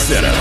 Center.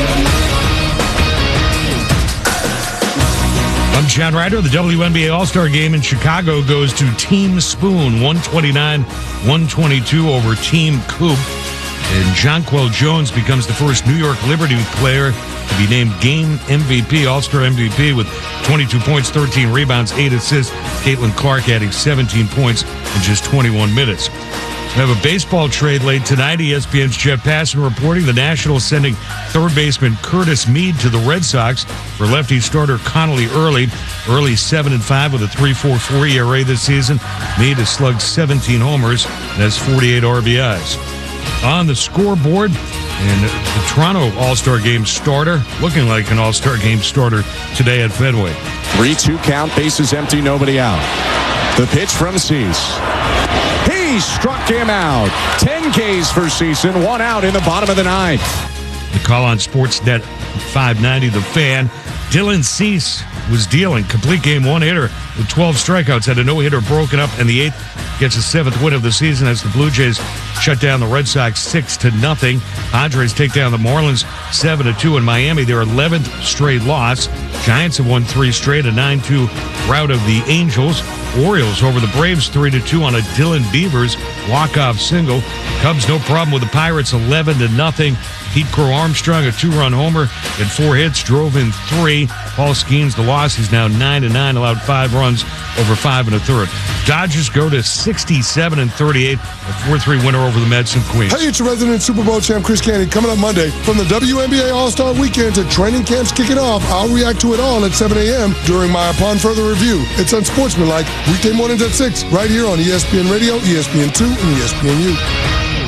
I'm John Ryder. The WNBA All-Star Game in Chicago goes to Team Spoon, 129-122 over Team Coop. And Jonquel Jones becomes the first New York Liberty player to be named Game MVP, All-Star MVP, with 22 points, 13 rebounds, 8 assists. Caitlin Clark adding 17 points in just 21 minutes. We have a baseball trade late tonight. ESPN's Jeff Passan reporting the Nationals sending third baseman Curtis Mead to the Red Sox for lefty starter Connolly Early. Early 7-5 with a 3.44 ERA this season. Mead has slugged 17 homers and has 48 RBIs. On the scoreboard, and the Toronto All-Star Game starter, looking like an All-Star Game starter today at Fenway. 3-2 count, bases empty, nobody out. The pitch from Cease. He struck him out. 10 Ks for Ceason, 1 out in the bottom of the ninth. The call on Sportsnet 590, The Fan. Dylan Cease was dealing. Complete game, one hitter with 12 strikeouts. Had a no-hitter broken up, and the eighth gets a 7th win of the season as the Blue Jays shut down the Red Sox 6-0. Padres take down the Marlins 7-2 in Miami. Their 11th straight loss. Giants have won 3 straight, a 9-2 rout of the Angels. Orioles over the Braves 3-2 on a Dylan Beavers walk-off single. Cubs no problem with the Pirates 11-0. Pete Crow Armstrong, a 2-run homer and 4 hits, drove in 3. Paul Skeens, the loss. He's now 9-9, allowed 5 runs over 5 1/3. Dodgers go to 67-38, a 4-3 winner over the Mets and Queens. Hey, it's your resident Super Bowl champ Chris Canty coming up Monday. From the WNBA All-Star Weekend to training camps kicking off, I'll react to it all at 7 a.m. during my Upon Further Review. It's Unsportsmanlike, weekday mornings at 6, right here on ESPN Radio, ESPN2, and ESPNU.